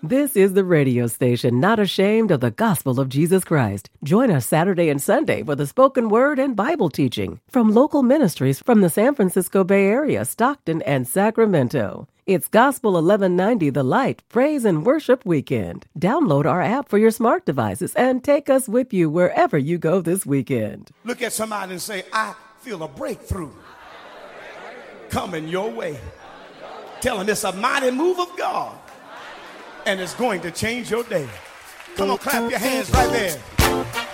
This is the radio station not ashamed of the gospel of Jesus Christ. Join us Saturday and Sunday for the spoken word and Bible teaching from local ministries from the San Francisco Bay Area, Stockton, and Sacramento. It's Gospel 1190 The Light Praise and Worship Weekend. Download our app for your smart devices and take us with you wherever you go this weekend. Look at somebody and say, I feel a breakthrough coming your way. Tell them it's a mighty move of God. And it's going to change your day. Come on, clap your hands right there.